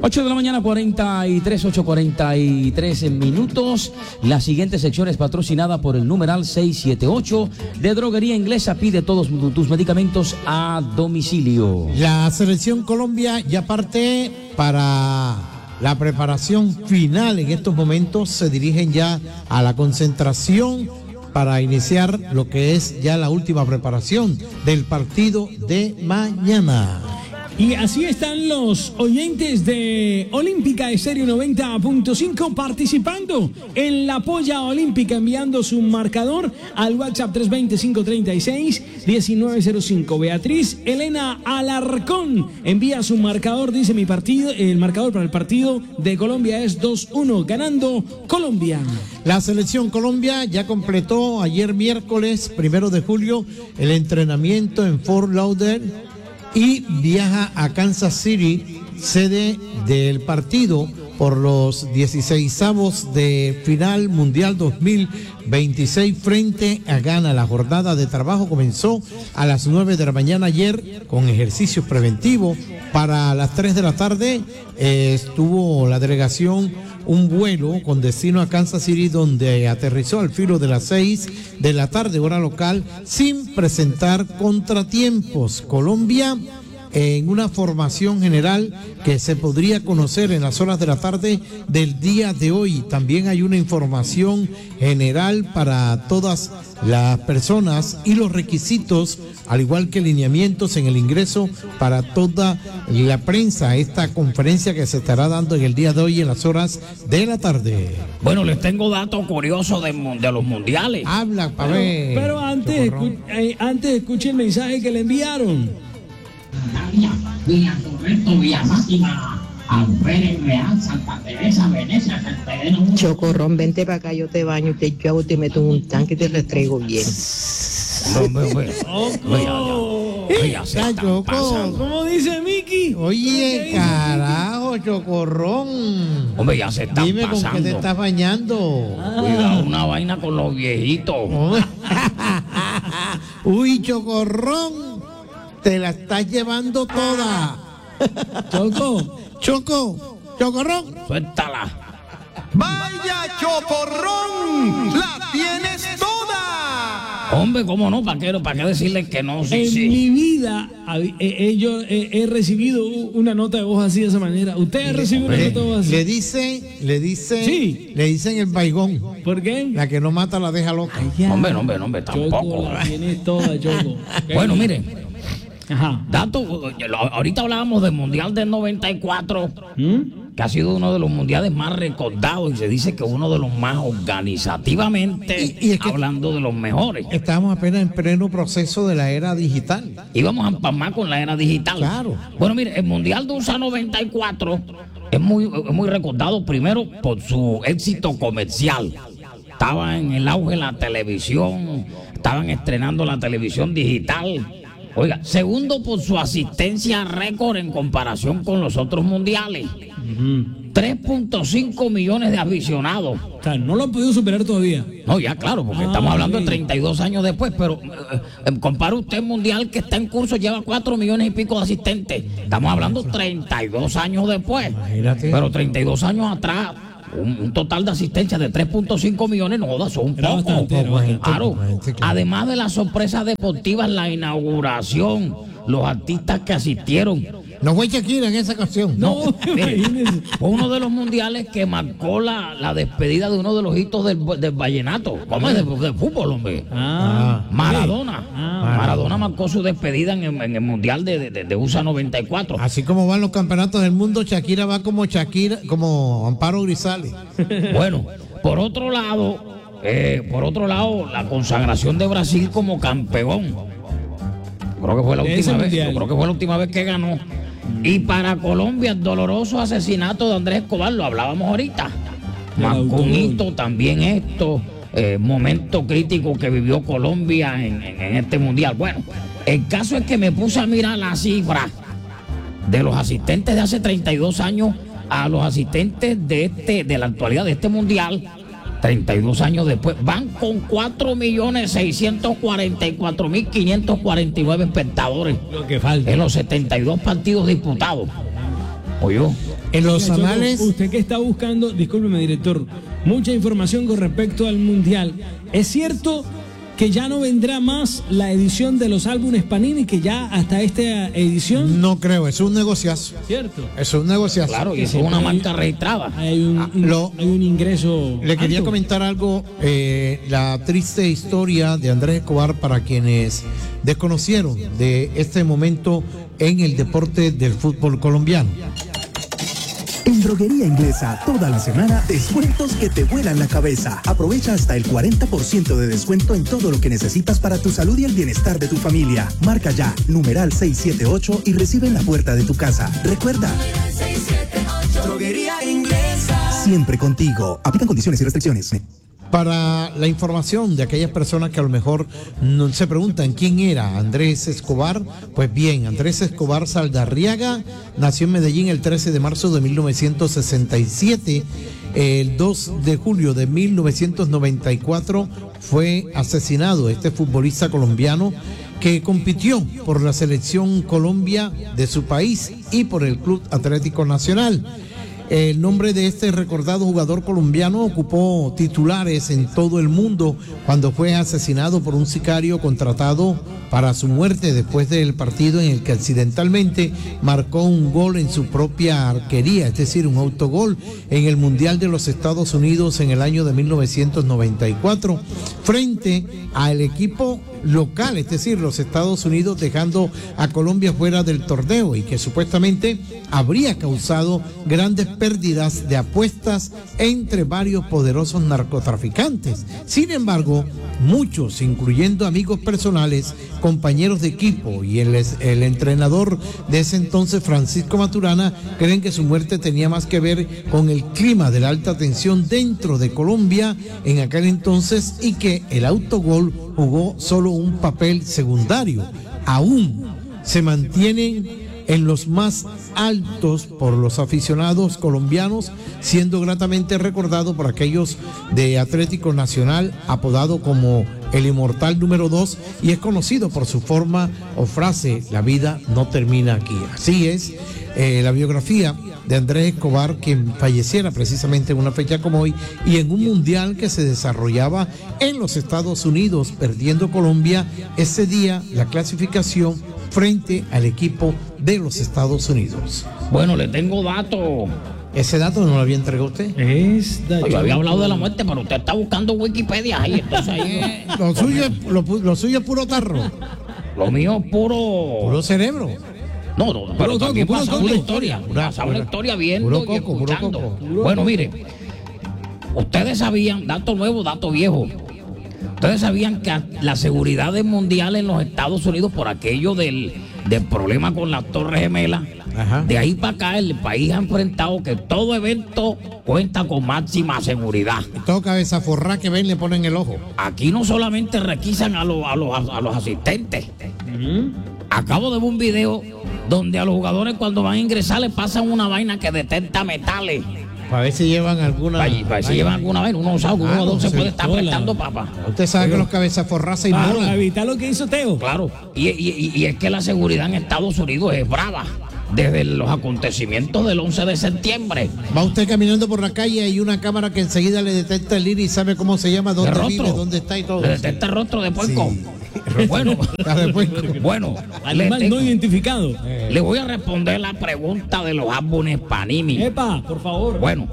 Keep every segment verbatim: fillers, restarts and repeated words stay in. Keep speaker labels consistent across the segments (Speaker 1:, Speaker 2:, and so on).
Speaker 1: ocho de la mañana, cuarenta y tres, ocho cuarenta y tres minutos. La siguiente sección es patrocinada por el numeral seiscientos setenta y ocho de Droguería Inglesa. Pide todos tus medicamentos a domicilio.
Speaker 2: La selección Colombia ya parte para la preparación final. En estos momentos se dirigen ya a la concentración para iniciar lo que es ya la última preparación del partido de mañana.
Speaker 3: Y así están los oyentes de Olímpica Estéreo noventa punto cinco participando en la polla olímpica, enviando su marcador al WhatsApp tres dos cero, cinco tres seis, uno nueve cero cinco. Beatriz Elena Alarcón envía su marcador, dice mi partido, el marcador para el partido de Colombia es dos uno, ganando Colombia.
Speaker 2: La selección Colombia ya completó ayer miércoles primero de julio el entrenamiento en Fort Lauderdale y viaja a Kansas City, sede del partido por los dieciseisavos de final Mundial dos mil veintiséis frente a Ghana. La jornada de trabajo comenzó a las nueve de la mañana ayer con ejercicios preventivos. Para las tres de la tarde eh, estuvo la delegación un vuelo con destino a Kansas City, donde aterrizó al filo de las seis de la tarde, hora local, sin presentar contratiempos. Colombia en una formación general que se podría conocer en las horas de la tarde del día de hoy. También hay una información general para todas las personas y los requisitos, al igual que lineamientos en el ingreso para toda la prensa a esta conferencia que se estará dando en el día de hoy en las horas de la tarde.
Speaker 4: Bueno, les tengo datos curiosos de, de los mundiales.
Speaker 2: Habla, pa'
Speaker 3: Pero,
Speaker 2: ver.
Speaker 3: pero antes, escu- eh, antes escuche el mensaje que le enviaron.
Speaker 5: Villa Correcto, Villa Máxima, Alférez, Real, Santa Teresa, Venecia, Santeleno.
Speaker 6: Chocorrón, vente para acá, yo te baño, te yo hago, te meto en un tanque y te restrego bien.
Speaker 3: ¿Cómo dice Miki?
Speaker 2: Oye, carajo, Chocorrón.
Speaker 4: Hombre, ya se están
Speaker 2: Dime
Speaker 4: pasando.
Speaker 2: con qué te estás bañando.
Speaker 4: Ah. Cuidado, una vaina con los viejitos.
Speaker 2: Uy, Chocorrón, te la estás llevando toda.
Speaker 3: Choco,
Speaker 2: Choco, Chocorrón.
Speaker 4: Suéltala.
Speaker 7: ¡Vaya Chocorrón! ¡La tienes toda!
Speaker 4: Hombre, ¿cómo no? ¿Para qué, para qué decirle que no? Sí,
Speaker 3: en
Speaker 4: sí.
Speaker 3: mi vida eh, eh, yo eh, he recibido una nota de voz así de esa manera. ¿Usted ha recibido una
Speaker 2: Le,
Speaker 3: nota de voz así?
Speaker 2: le dice, le dice,
Speaker 3: Sí.
Speaker 2: le dicen el baigón.
Speaker 3: ¿Por qué?
Speaker 2: La que no mata la deja loca.
Speaker 4: Hombre, no, hombre, no, hombre,
Speaker 3: Choco,
Speaker 4: tampoco.
Speaker 3: la tienes toda, Choco.
Speaker 4: Bueno, mire.
Speaker 3: Ajá.
Speaker 4: Dato, ahorita hablábamos del Mundial del noventa y cuatro,
Speaker 3: ¿Mm?
Speaker 4: que ha sido uno de los mundiales más recordados y se dice que uno de los más organizativamente,
Speaker 2: Y- y es que-
Speaker 4: hablando de los mejores.
Speaker 2: Estamos apenas en pleno proceso de la era digital.
Speaker 4: Y vamos a empalmar con la era digital.
Speaker 2: Claro.
Speaker 4: Bueno, mire, el Mundial de U S A noventa y cuatro es muy, es muy recordado primero por su éxito comercial. Estaba en el auge la televisión, estaban estrenando la televisión digital. Oiga, segundo por su asistencia récord en comparación con los otros mundiales. tres punto cinco millones de aficionados.
Speaker 3: O sea, no lo han podido superar todavía.
Speaker 4: No, ya claro, porque
Speaker 3: Ah,
Speaker 4: estamos hablando
Speaker 3: ok.
Speaker 4: de treinta y dos años después, pero eh, eh, compara usted el mundial que está en curso, lleva cuatro millones y pico de asistentes. Estamos hablando treinta y dos años después.
Speaker 2: Imagínate.
Speaker 4: Pero treinta y dos años atrás, un, un total de asistencia de tres punto cinco millones, no jodas, son un
Speaker 3: Era
Speaker 4: poco.
Speaker 3: bastante, era bastante.
Speaker 4: Claro.
Speaker 2: Bastante, claro.
Speaker 4: Además de las sorpresas deportivas, la inauguración, los artistas que asistieron.
Speaker 2: No fue Shakira en esa ocasión.
Speaker 3: No,
Speaker 4: Mire,
Speaker 3: imagínese.
Speaker 4: fue uno de los mundiales que marcó la, la despedida de uno de los hitos del, del vallenato. ¿Cómo es? De, de fútbol, hombre.
Speaker 3: Ah,
Speaker 4: Maradona.
Speaker 3: Ah,
Speaker 4: Maradona marcó su despedida en, el- en el mundial de, de, de U S A noventa y cuatro.
Speaker 2: Así como van los campeonatos del mundo, Shakira va como Shakira, como Amparo Grisales.
Speaker 4: Bueno, por otro lado, eh, por otro lado, la consagración de Brasil como campeón. Creo que fue la
Speaker 3: De ese
Speaker 4: última vez.
Speaker 3: mundial.
Speaker 4: Yo creo que fue la última vez que ganó. Y para Colombia, el doloroso asesinato de Andrés Escobar, lo hablábamos ahorita.
Speaker 3: Del
Speaker 4: Marcó un
Speaker 3: autogol.
Speaker 4: hito también esto, eh, momento crítico que vivió Colombia en, en- en este mundial. Bueno, el caso es que me puse a mirar la cifra de los asistentes de hace treinta y dos años a los asistentes de este, de la actualidad de este mundial. treinta y dos años después, van con cuatro millones seiscientos cuarenta y cuatro mil quinientos cuarenta y nueve espectadores
Speaker 3: lo que falta.
Speaker 4: en los setenta y dos partidos disputados. Oye,
Speaker 2: En los
Speaker 3: Oiga, Choco,
Speaker 2: anales,
Speaker 3: usted que está buscando, discúlpeme, director, mucha información con respecto al Mundial. ¿Es cierto que ya no vendrá más la edición de los álbumes Panini, que ya hasta esta edición?
Speaker 2: no creo, es un negociazo.
Speaker 3: ¿Cierto?
Speaker 2: Es un negociazo.
Speaker 4: claro, y eso es una marca registrada.
Speaker 3: Hay un,
Speaker 2: Ah,
Speaker 3: un-
Speaker 2: lo-
Speaker 3: hay un ingreso.
Speaker 2: Le quería
Speaker 3: alto.
Speaker 2: comentar algo, eh, la triste historia de Andrés Escobar para quienes desconocieron de este momento en el deporte del fútbol colombiano.
Speaker 8: En Droguería Inglesa, toda la semana, descuentos que te vuelan la cabeza. Aprovecha hasta el cuarenta por ciento de descuento en todo lo que necesitas para tu salud y el bienestar de tu familia. Marca ya, numeral seiscientos setenta y ocho y recibe en la puerta de tu casa. Recuerda, Droguería Inglesa. Siempre contigo. Aplican condiciones y restricciones.
Speaker 2: Para la información de aquellas personas que a lo mejor no se preguntan quién era Andrés Escobar, pues bien, Andrés Escobar Saldarriaga nació en Medellín el trece de marzo de mil novecientos sesenta y siete. El dos de julio de mil novecientos noventa y cuatro fue asesinado este futbolista colombiano que compitió por la selección Colombia de su país y por el Club Atlético Nacional. El nombre de este recordado jugador colombiano ocupó titulares en todo el mundo cuando fue asesinado por un sicario contratado para su muerte después del partido en el que accidentalmente marcó un gol en su propia arquería, es decir, un autogol en el Mundial de los Estados Unidos en el año de mil novecientos noventa y cuatro frente al equipo local, es decir, los Estados Unidos, dejando a Colombia fuera del torneo y que supuestamente habría causado grandes pérdidas de apuestas entre varios poderosos narcotraficantes. Sin embargo, muchos, incluyendo amigos personales, compañeros de equipo y el, el entrenador de ese entonces, Francisco Maturana, creen que su muerte tenía más que ver con el clima de la alta tensión dentro de Colombia en aquel entonces y que el autogol jugó solo un papel secundario. Aún se mantienen en los más altos por los aficionados colombianos, siendo gratamente recordado por aquellos de Atlético Nacional, apodado como el Inmortal número dos, y es conocido por su forma o frase: la vida no termina aquí. Así es, eh, la biografía de Andrés Escobar, quien falleciera precisamente en una fecha como hoy y en un mundial que se desarrollaba en los Estados Unidos, perdiendo Colombia ese día la clasificación frente al equipo de los Estados Unidos.
Speaker 4: Bueno, le tengo datos.
Speaker 2: ¿Ese dato no lo había entregado usted?
Speaker 3: Es
Speaker 4: Oye, yo había hablado de la muerte, pero usted está buscando Wikipedia ahí, entonces ahí es-
Speaker 2: Lo suyo, es- lo, pu- lo suyo es puro tarro,
Speaker 4: lo mío es puro.
Speaker 2: puro cerebro.
Speaker 4: No, no, pero
Speaker 2: Puro
Speaker 4: también
Speaker 2: coco, puro
Speaker 4: pasaba una
Speaker 2: coco.
Speaker 4: historia.
Speaker 2: Pura-
Speaker 4: Pasaba una
Speaker 2: pura-
Speaker 4: historia viendo
Speaker 2: puro
Speaker 4: y
Speaker 2: coco, puro
Speaker 4: escuchando.
Speaker 2: coco.
Speaker 4: Bueno, mire, ustedes sabían, dato nuevo, dato viejo. Ustedes sabían que la seguridad mundial en los Estados Unidos, por aquello del, del problema con las Torres Gemelas,
Speaker 2: Ajá.
Speaker 4: de ahí para acá el país ha enfrentado que todo evento cuenta con máxima seguridad.
Speaker 2: Todo cabeza forrá que ven le ponen el ojo.
Speaker 4: Aquí no solamente requisan a los, a los, a los asistentes. Acabo de ver un video donde a los jugadores cuando van a ingresar les pasan una vaina que detecta metales.
Speaker 2: Para ver si llevan alguna.
Speaker 4: Para, para ver si llevan alguna vaina. Uno sabe que un
Speaker 2: Ah,
Speaker 4: jugador
Speaker 2: no,
Speaker 4: se
Speaker 2: sí,
Speaker 4: puede estar
Speaker 3: hola.
Speaker 4: prestando, papá.
Speaker 2: Usted sabe que los cabezas forrá se
Speaker 3: para
Speaker 2: inmolan.
Speaker 3: evitar lo que hizo Teo.
Speaker 4: Claro. Y, y- y es que la seguridad en Estados Unidos es brava. Desde los acontecimientos del once de septiembre.
Speaker 2: Va usted caminando por la calle y hay una cámara que enseguida le detecta el iris y sabe cómo se llama,
Speaker 4: ¿De
Speaker 2: dónde
Speaker 4: rostro?
Speaker 2: vive, dónde está y todo.
Speaker 4: Le detecta el rostro de puerco.
Speaker 2: Sí.
Speaker 4: Bueno,
Speaker 2: Ah, de puerco.
Speaker 4: bueno, le,
Speaker 3: Animal
Speaker 4: tengo-
Speaker 3: no identificado.
Speaker 4: le voy a responder la pregunta de los álbumes Panini.
Speaker 3: Epa, por favor.
Speaker 4: Bueno,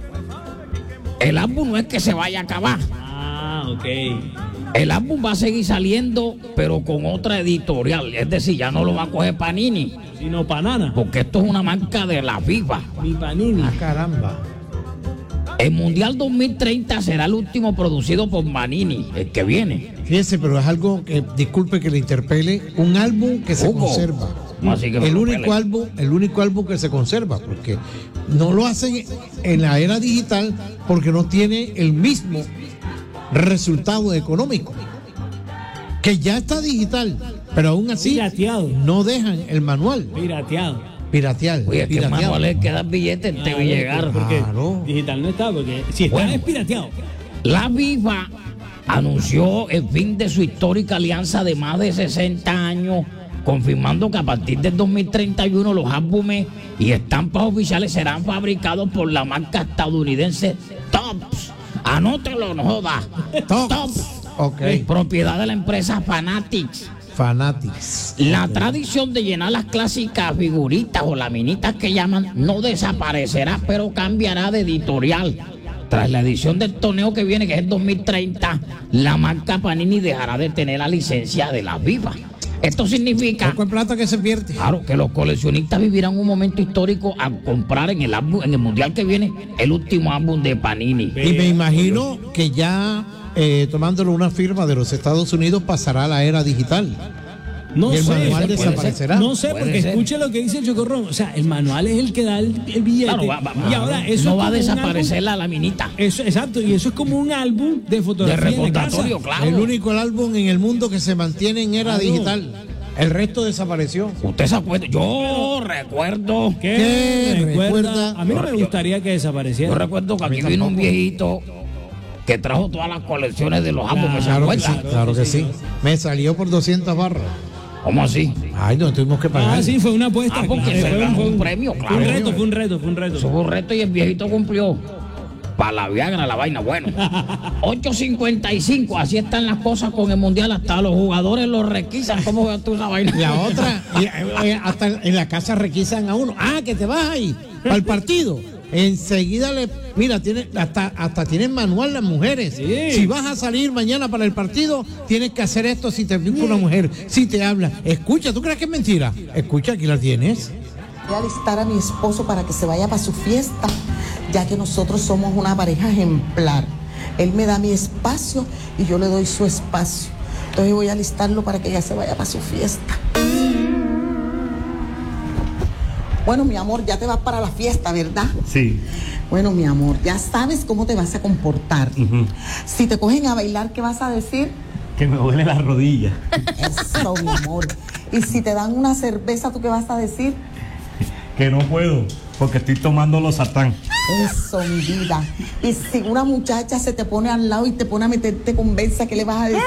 Speaker 4: el álbum no es que se vaya a acabar.
Speaker 3: Ah, ok.
Speaker 4: El álbum va a seguir saliendo, pero con otra editorial. Es decir, ya no lo va a coger Panini,
Speaker 3: Sino Panana.
Speaker 4: porque esto es una marca de la FIFA.
Speaker 3: Mi Panini.
Speaker 2: Ah, caramba.
Speaker 4: El Mundial dos mil treinta será el último producido por Panini, el que viene.
Speaker 2: Fíjese, pero es algo que, disculpe que le interpele, un álbum que se
Speaker 4: Hugo.
Speaker 2: conserva.
Speaker 4: Así que me
Speaker 2: el
Speaker 4: lo
Speaker 2: único
Speaker 4: pele.
Speaker 2: álbum, el único álbum que se conserva, porque no lo hacen en la era digital porque no tiene el mismo resultado económico. Que ya está digital, pero aún así
Speaker 3: Pirateado.
Speaker 2: no dejan el manual
Speaker 3: Pirateado.
Speaker 2: piratear.
Speaker 4: Oye, que
Speaker 2: pirateado.
Speaker 4: manual es que dar billetes en T V llegar.
Speaker 3: Porque
Speaker 2: Claro.
Speaker 3: digital no está, porque si está
Speaker 4: Bueno.
Speaker 3: es pirateado.
Speaker 4: La FIFA anunció el fin de su histórica alianza de más de sesenta años confirmando que a partir del dos mil treinta y uno los álbumes y estampas oficiales serán fabricados por la marca estadounidense Topps. Anótelo, no joda.
Speaker 2: Topps.
Speaker 4: Topps.
Speaker 2: Ok.
Speaker 4: Propiedad de la empresa Fanatics.
Speaker 2: Fanatics.
Speaker 4: La tradición de llenar las clásicas figuritas o laminitas que llaman no desaparecerá, pero cambiará de editorial. Tras la edición del torneo que viene, que es el dos mil treinta, la marca Panini dejará de tener la licencia de la FIFA. Esto significa,
Speaker 2: Poco en plata que se pierde.
Speaker 4: claro, que los coleccionistas vivirán un momento histórico al comprar en el álbum, en el mundial que viene, el último álbum de Panini.
Speaker 2: Y me imagino que ya eh, tomándolo una firma de los Estados Unidos pasará a la era digital.
Speaker 3: No
Speaker 2: Y el
Speaker 3: sé,
Speaker 2: manual
Speaker 3: puede
Speaker 2: desaparecerá.
Speaker 3: ser. No sé,
Speaker 4: Puede
Speaker 3: porque
Speaker 4: ser.
Speaker 3: escuche lo que dice el Chocorrón. O sea, el manual es el que da el, el billete.
Speaker 4: Claro, va- va-
Speaker 3: y ahora eso
Speaker 4: no
Speaker 3: es
Speaker 4: va a
Speaker 3: como un
Speaker 4: desaparecer
Speaker 3: álbum-
Speaker 4: la laminita
Speaker 3: Eso, exacto, y eso es como un álbum de
Speaker 4: de
Speaker 3: fotografía en la casa.
Speaker 4: recordatorio, claro.
Speaker 2: El único álbum en el mundo que se mantiene en era
Speaker 3: Claro.
Speaker 2: digital. El resto desapareció.
Speaker 4: Usted se acuerda, yo recuerdo
Speaker 3: ¿Qué,
Speaker 2: ¿Qué
Speaker 3: recuerda?
Speaker 2: recuerda?
Speaker 3: A mí no me
Speaker 4: Yo-
Speaker 3: gustaría que desapareciera.
Speaker 4: Yo recuerdo que aquí vino un viejito que trajo todas las colecciones de los álbumes, ¿se
Speaker 2: Claro que
Speaker 4: acuerda?
Speaker 2: sí, claro que sí. Me salió por doscientas barras.
Speaker 4: ¿Cómo así?
Speaker 2: Ay, no tuvimos que pagar.
Speaker 3: Ah, sí, fue una apuesta.
Speaker 4: Ah, porque
Speaker 3: claro,
Speaker 4: se
Speaker 3: fue
Speaker 4: ganó
Speaker 3: fue
Speaker 4: un premio,
Speaker 3: Fue
Speaker 4: claro.
Speaker 3: un reto, fue un reto, fue un reto.
Speaker 4: Eso fue un reto y el viejito cumplió. Para la Viagra, la vaina, bueno. ocho cincuenta y cinco, así están las cosas con el Mundial. Hasta los jugadores lo requisan. ¿Cómo ves tú esa vaina?
Speaker 2: La otra, y, eh, hasta en la casa requisan a uno. Ah, que te vas ahí, para el partido. Enseguida le, mira, tiene, hasta, hasta tienen manual las mujeres.
Speaker 3: Sí.
Speaker 2: Si vas a salir mañana para el partido, tienes que hacer esto si te brinca una mujer, si te habla. Escucha, ¿tú crees que es mentira? Escucha, aquí la tienes.
Speaker 9: Voy a alistar a mi esposo para que se vaya para su fiesta, ya que nosotros somos una pareja ejemplar. Él me da mi espacio y yo le doy su espacio. Entonces voy a alistarlo para que ella se vaya para su fiesta. Bueno, mi amor, ya te vas para la fiesta, ¿verdad?
Speaker 10: Sí.
Speaker 9: Bueno, mi amor, ya sabes cómo te vas a comportar.
Speaker 10: Ujú.
Speaker 9: Si te cogen a bailar, ¿qué vas a decir?
Speaker 10: Que me duele la rodilla.
Speaker 9: Eso, mi amor. Y si te dan una cerveza, ¿tú qué vas a decir?
Speaker 10: Que no puedo, porque estoy tomando los satán.
Speaker 9: Eso, mi vida. Y si una muchacha se te pone al lado y te pone a meterte conversa, ¿qué le vas a decir?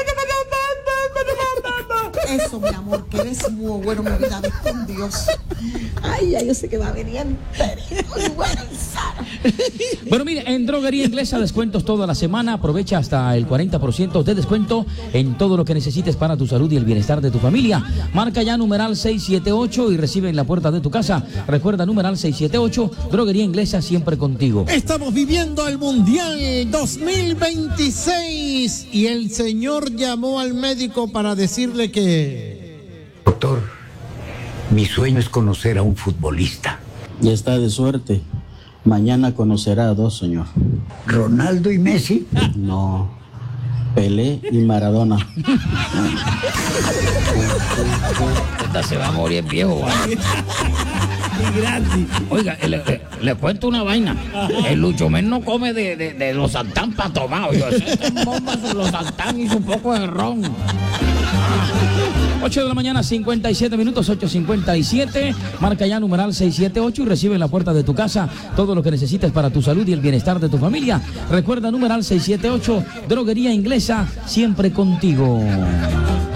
Speaker 9: Eso, mi amor, que eres muy bueno, mi vida, ves con Dios. Ay, ya yo sé que va a venir muy bueno, Sara.
Speaker 1: Bueno, mire, en Droguería Inglesa descuentos toda la semana. Aprovecha hasta el cuarenta por ciento de descuento en todo lo que necesites para tu salud y el bienestar de tu familia. Marca ya numeral seis siete ocho y recibe en la puerta de tu casa. Recuerda numeral seis siete ocho, Droguería Inglesa, siempre contigo.
Speaker 2: Estamos viviendo el Mundial dos mil veintiséis y el señor llamó al médico para decirle que...
Speaker 11: Doctor, mi sueño es conocer a un futbolista.
Speaker 12: Ya está de suerte. Mañana conocerá a dos, señor.
Speaker 11: ¿Ronaldo y Messi?
Speaker 12: No. Pelé y Maradona.
Speaker 4: Esta se va a morir viejo, ¿vale? Oiga, le, le- le cuento una vaina. El Lucho Men no come de, de, de los sartán para tomar. Yo, ese bomba son los sartán y su poco de ron.
Speaker 1: ocho de la mañana, cincuenta y siete minutos, ocho cincuenta y siete. Marca ya numeral seis siete ocho y recibe en la puerta de tu casa todo lo que necesites para tu salud y el bienestar de tu familia. Recuerda numeral seis siete ocho, Droguería Inglesa, siempre contigo.